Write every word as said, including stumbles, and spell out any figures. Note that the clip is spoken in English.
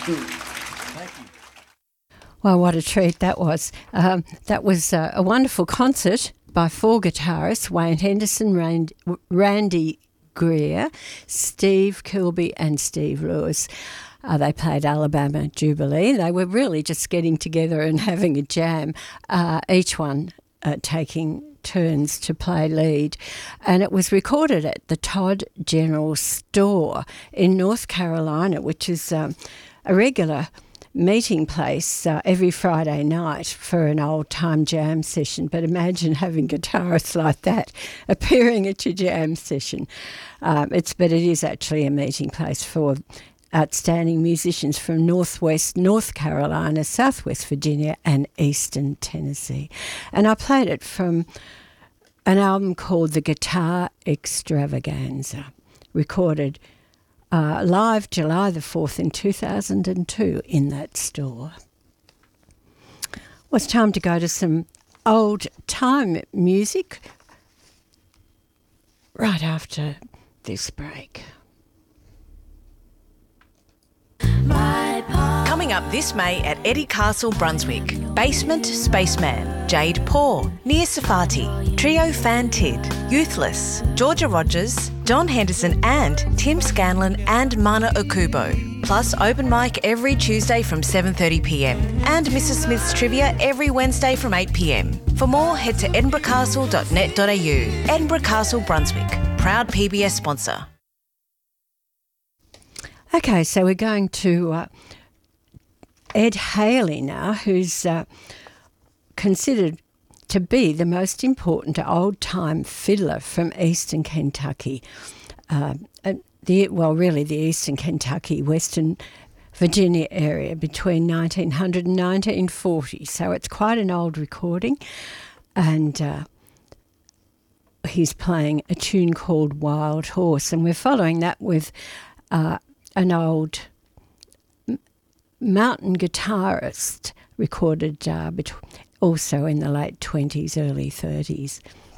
Thank you. Well, what a treat that was. Um, that was uh, a wonderful concert by four guitarists, Wayne Henderson, Rand- Randy Greer, Steve Kilby and Steve Lewis. Uh, they played Alabama Jubilee. They were really just getting together and having a jam, uh, each one uh, taking turns to play lead. And it was recorded at the Todd General Store in North Carolina, which is um, a regular meeting place uh, every Friday night for an old-time jam session. But imagine having guitarists like that appearing at your jam session. Um, it's but it is actually a meeting place for outstanding musicians from Northwest North Carolina, Southwest Virginia and Eastern Tennessee. And I played it from an album called The Guitar Extravaganza, recorded Uh, live July the fourth in two thousand two in that store. Well, it's time to go to some old time music right after this break. Coming up this May at Eddie Castle, Brunswick. Basement Spaceman, Jade Paw, Nia Safati, Trio Fantid, Youthless, Georgia Rogers, John Henderson and Tim Scanlon and Mana Okubo. Plus open mic every Tuesday from seven thirty p m and Missus Smith's Trivia every Wednesday from eight p m. For more, head to edinburgh castle dot net dot a u. Edinburgh Castle, Brunswick. Proud P B S sponsor. Okay, so we're going to uh, Ed Haley now, who's uh, considered to be the most important old-time fiddler from Eastern Kentucky. Uh, the well, really the Eastern Kentucky, Western Virginia area between nineteen hundred and nineteen forty. So it's quite an old recording. And uh, he's playing a tune called Wild Horse. And we're following that with uh, an old m- mountain guitarist recorded uh, bet- also in the late twenties, early thirties.